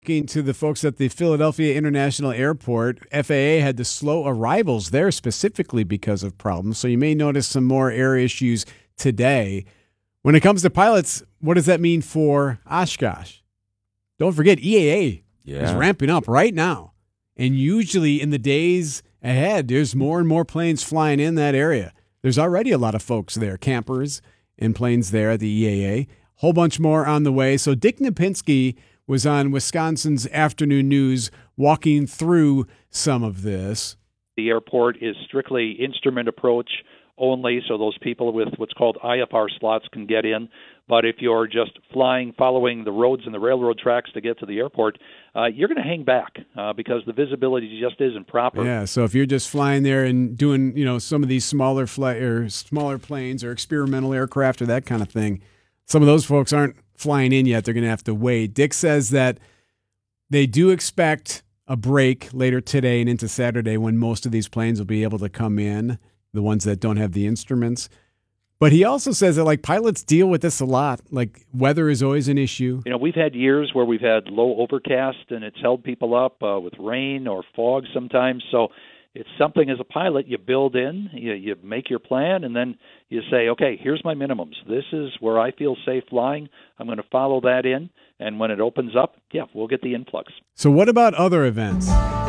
Talking to the folks at the Philadelphia International Airport, FAA had to slow arrivals there specifically because of problems. So you may notice some more air issues today. When it comes to pilots, what does that mean for Oshkosh? Don't forget, EAA is ramping up right now. And usually in the days ahead, there's more and more planes flying in that area. There's already a lot of folks there, campers and planes there at the EAA. Whole bunch more on the way. So Dick Napinski was on Wisconsin's Afternoon News walking through some of this. The airport is strictly instrument approach only, so those people with what's called IFR slots can get in. But if you're just flying, following the roads and the railroad tracks to get to the airport, you're going to hang back because the visibility just isn't proper. Yeah, so if you're just flying there and doing, some of these smaller planes or experimental aircraft or that kind of thing, some of those folks aren't flying in yet. They're going to have to wait. Dick says that they do expect a break later today and into Saturday when most of these planes will be able to come in, the ones that don't have the instruments. But he also says that pilots deal with this a lot. Weather is always an issue. We've had years where we've had low overcast and it's held people up with rain or fog sometimes. So it's something as a pilot you build in, you make your plan, and then you say, okay, here's my minimums. This is where I feel safe flying. I'm going to follow that in, and when it opens up, we'll get the influx. So what about other events?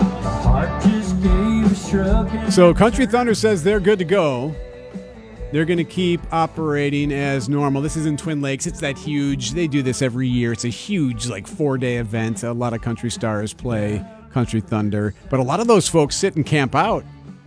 So Country Thunder says they're good to go. They're going to keep operating as normal. This is in Twin Lakes. It's that huge. They do this every year. It's a huge 4-day event. A lot of country stars play Country Thunder, but a lot of those folks sit and camp out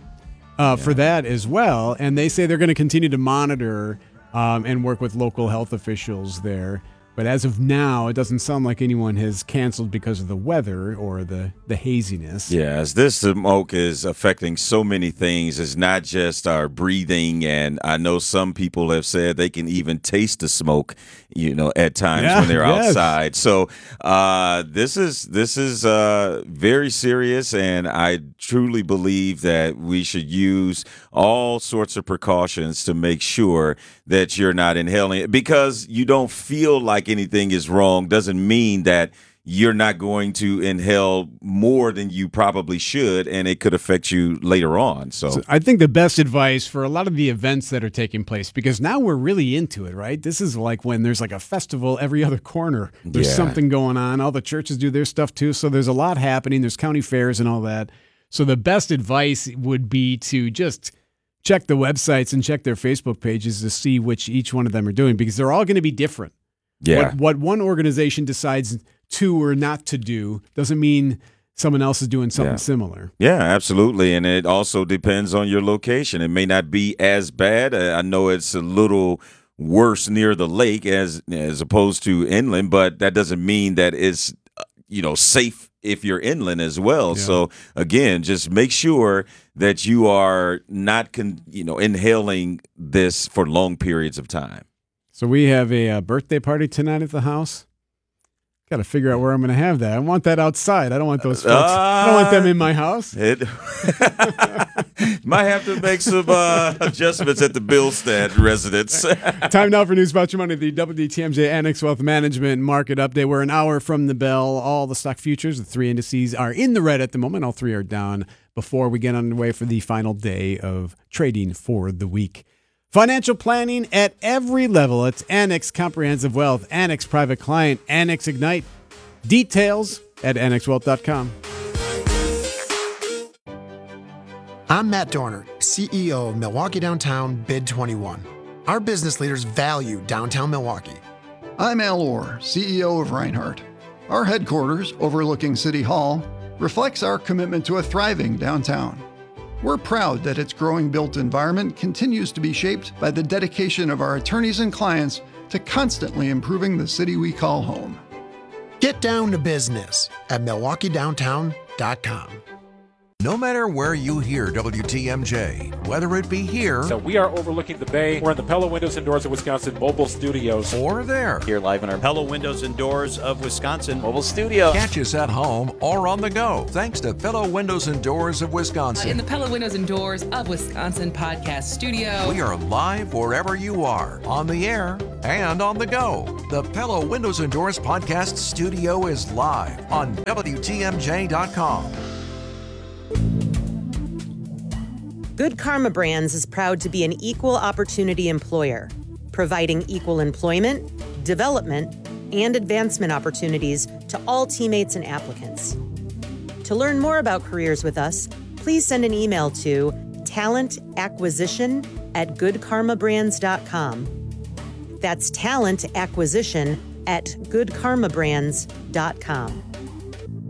for that as well, and they say they're going to continue to monitor and work with local health officials there. But as of now, it doesn't sound like anyone has canceled because of the weather or the haziness. Yes, this smoke is affecting so many things. It's not just our breathing, and I know some people have said they can even taste the smoke, at times when they're outside. So this is very serious, and I truly believe that we should use all sorts of precautions to make sure that you're not inhaling it. Because you don't feel like anything is wrong doesn't mean that you're not going to inhale more than you probably should, and it could affect you later on. So I think the best advice for a lot of the events that are taking place, because now we're really into it, right? This is like when there's a festival every other corner. There's something going on. All the churches do their stuff too, so there's a lot happening. There's county fairs and all that. So the best advice would be to just check the websites and check their Facebook pages to see which each one of them are doing, because they're all going to be different. Yeah. What one organization decides to or not to do doesn't mean someone else is doing something similar. Yeah, absolutely. And it also depends on your location. It may not be as bad. I know it's a little worse near the lake as opposed to inland, but that doesn't mean that it's safe if you're inland as well. Yeah. So again, just make sure that you are not inhaling this for long periods of time. So we have a birthday party tonight at the house. Got to figure out where I'm going to have that. I want that outside. I don't want those folks. I don't want them in my house. Might have to make some adjustments at the Billstead residence. Time now for News About Your Money, the WTMJ Annex Wealth Management Market Update. We're an hour from the bell. All the stock futures, the three indices, are in the red at the moment. All three are down before we get underway for the final day of trading for the week. Financial planning at every level. It's Annex Comprehensive Wealth, Annex Private Client, Annex Ignite. Details at annexwealth.com. I'm Matt Dorner, CEO of Milwaukee Downtown Bid 21. Our business leaders value downtown Milwaukee. I'm Al Orr, CEO of Reinhardt. Our headquarters, overlooking City Hall, reflects our commitment to a thriving downtown. We're proud that its growing built environment continues to be shaped by the dedication of our attorneys and clients to constantly improving the city we call home. Get down to business at MilwaukeeDowntown.com. No matter where you hear WTMJ, whether it be here, so we are overlooking the bay. We're in the Pella Windows and Doors of Wisconsin mobile studios, or there, here live in our Pella Windows and Doors of Wisconsin mobile studio. Catch us at home or on the go, thanks to Pella Windows and Doors of Wisconsin. In the Pella Windows and Doors of Wisconsin podcast studio. We are live wherever you are, on the air and on the go. The Pella Windows and Doors podcast studio is live on WTMJ.com. Good Karma Brands is proud to be an equal opportunity employer, providing equal employment, development, and advancement opportunities to all teammates and applicants. To learn more about careers with us, please send an email to talentacquisition@goodkarmabrands.com. That's talentacquisition@goodkarmabrands.com.